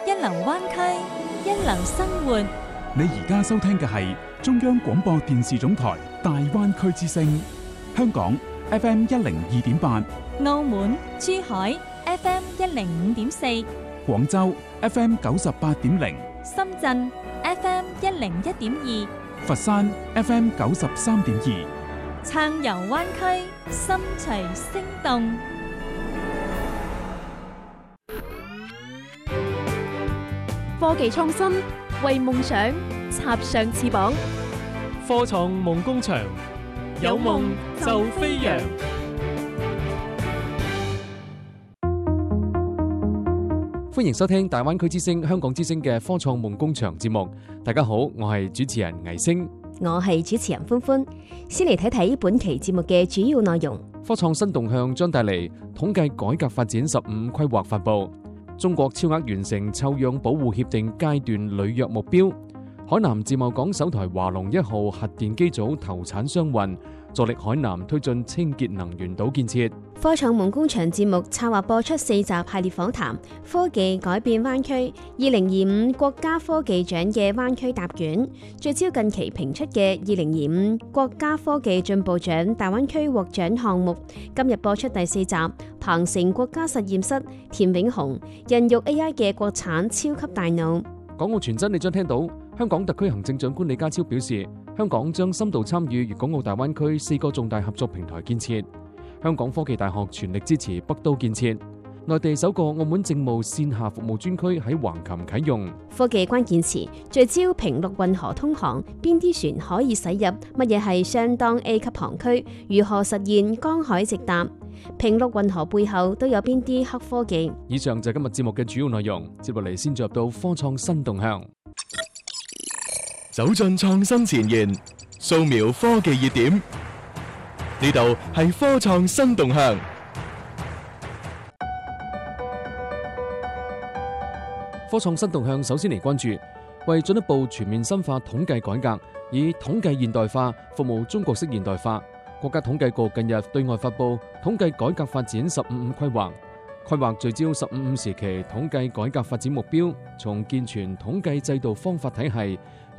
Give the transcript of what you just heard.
一流灣區，一流生活。 你而家收聽嘅係中央廣播電視總台大灣區之聲，香港 FM 102.8， 澳門、珠海 FM 105.4， 廣州 FM 98.0， 深圳 FM 101.2， 佛山 FM 93.2， 暢遊灣區，心隨聲動。 科技創新，為夢想插上翅膀。 科創夢工場，有夢就飛揚。歡迎收聽大灣區之聲、香港之聲嘅科創夢工場節目。大家好，我係主持人倪星， 我係主持人歡歡。先嚟睇睇本期節目嘅主要內容。 科創新動向將帶嚟統計改革發展15規劃發布。中國超額完成臭氧保護協定階段履約目標。海南自貿港首台華龍1號核電機組投產商運，助力海南推進清潔能源島建設。 科創夢工場節目策劃播出4集系列訪談，科技改變灣區2025國家科技獎嘅灣區答卷，聚焦近期評出嘅2025國家科技進步獎大灣區獲獎項目。今日播出第4集，鵬城國家實驗室田永雄孕育 AI 嘅國產超級大腦。 港澳傳真你將聽到，香港特區行政長官李家超表示，香港將深度參與粵港澳大灣區4個重大合作平台建設。香港科技大學全力支持北都建設。內地首個澳門政務線下服務專區喺橫琴啟用。 科技關鍵詞聚焦平陸運河通航，邊啲船可以駛入？乜嘢係相當 A 級航區？如何實現江海直達？平陸運河背後都有邊啲黑科技？ 以上就係今日節目嘅主要內容。接落嚟先進入到科創新動向， 走進創新前沿，掃描科技熱點。呢度係科創新動向。 科創新動向首先嚟關注，為進一步全面深化統計改革，以統計現代化服務中國式現代化，國家統計局近日對外發布統計改革發展15規劃，規劃聚焦15時期統計改革發展目標，從健全統計制度方法體系、